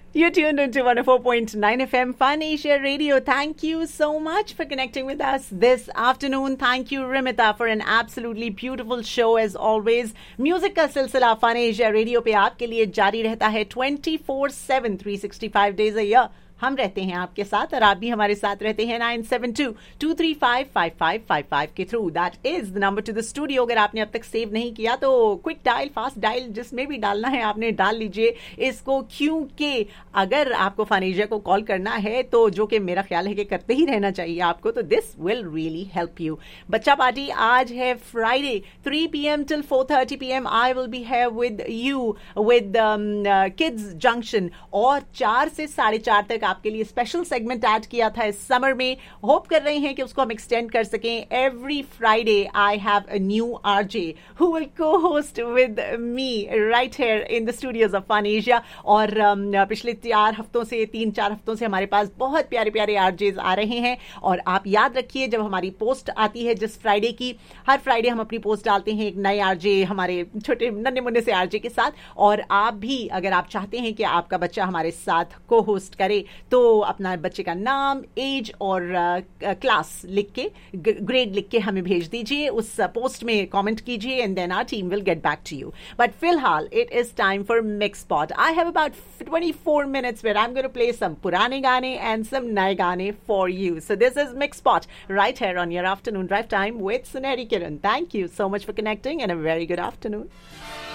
You're tuned into 104.9 FM Fun Asia Radio. Thank you so much for connecting with us this afternoon. Thank you, Rimita, for an absolutely beautiful show as always. Music का सिलसिला fun Asia radio पे आपके लिए जारी रहता है 24/7 365 days a year. हम रहते हैं आपके साथ और आप भी हमारे साथ रहते हैं 9722355555 के through. That is the number two the studio. अगर आपने अब तक सेव नहीं किया तो क्विक डायल, फास्ट डायल, जिसमें भी डालना है आपने डाल लीजिए इसको, क्योंकि अगर आपको फनेजिया को कॉल करना है तो जो कि मेरा ख्याल है कि करते ही रहना चाहिए आपको, तो this will really help you. बच्चा पार्टी आज है Friday 3 PM till 4:30 PM. I will be है with you with kids junction, और 4 से 4:30 तक आपके लिए स्पेशल सेगमेंट ऐड किया था इस समर में. होप कर रहे हैं कि उसको हम एक्सटेंड कर सकें. Every Friday I have a new RJ who will को host with me right here in the studios of fun Asia. और पिछले 3-4 हफ्तों से हमारे पास बहुत प्यारे प्यारे आरजेज आ रहे हैं. और आप याद रखिए, जब हमारी पोस्ट आती है जिस फ्राइडे की, हर फ्राइडे हम अपनी पोस्ट डालते हैं एक नए आरजे, हमारे छोटे नन्हे मुन्ने से आरजे के साथ. और आप भी अगर आप चाहते हैं कि आपका बच्चा हमारे साथ को होस्ट करे, तो अपना बच्चे का नाम, एज और क्लास लिख के, ग्रेड लिख के हमें भेज दीजिए. उस पोस्ट में कमेंट कीजिए and then our team will get back to you. But फिलहाल it is time for mix spot. I have about 24 minutes where I'm going to play some पुराने गाने and some नए गाने for you. So this is Mix Spot right here on your afternoon drive time with Suneri Kiran. Thank you so much for connecting and a very good afternoon.